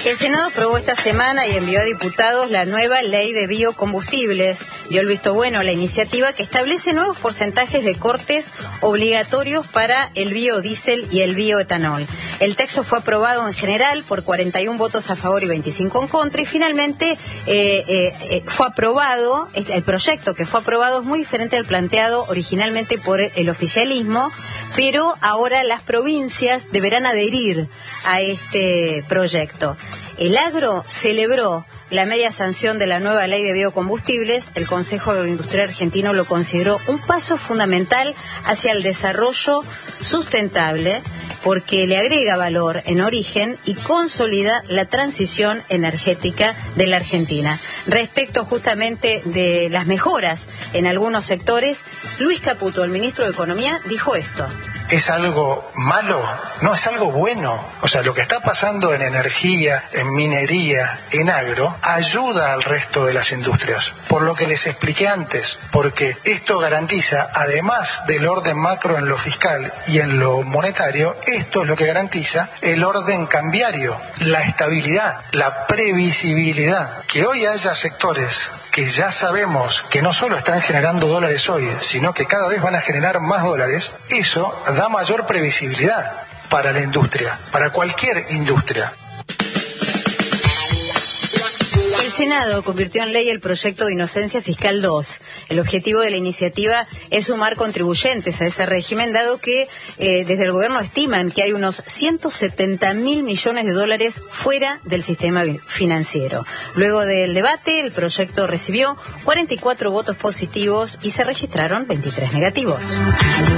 El Senado aprobó esta semana y envió a diputados la nueva ley de biocombustibles. Dio el visto bueno a la iniciativa que establece nuevos porcentajes de cortes obligatorios para el biodiesel y el bioetanol. El texto fue aprobado en general por 41 votos a favor y 25 en contra y finalmente fue aprobado. El proyecto que fue aprobado es muy diferente al planteado originalmente por el oficialismo, pero ahora las provincias deberán adherir a este proyecto. El agro celebró la media sanción de la nueva ley de biocombustibles. El Consejo Agroindustrial Argentino lo consideró un paso fundamental hacia el desarrollo sustentable porque le agrega valor en origen y consolida la transición energética de la Argentina. Respecto justamente de las mejoras en algunos sectores, Luis Caputo, el ministro de Economía, dijo esto. ¿Es algo malo? No, es algo bueno. O sea, lo que está pasando en energía, en minería, en agro, ayuda al resto de las industrias. Por lo que les expliqué antes, porque esto garantiza, además del orden macro en lo fiscal y en lo monetario, esto es lo que garantiza el orden cambiario, la estabilidad, la previsibilidad. Que hoy haya sectores que ya sabemos que no solo están generando dólares hoy, sino que cada vez van a generar más dólares, eso da mayor previsibilidad para la industria, para cualquier industria. El Senado convirtió en ley el proyecto de Inocencia Fiscal 2. El objetivo de la iniciativa es sumar contribuyentes a ese régimen, dado que desde el gobierno estiman que hay unos 170.000 millones de dólares fuera del sistema financiero. Luego del debate, el proyecto recibió 44 votos positivos y se registraron 23 negativos.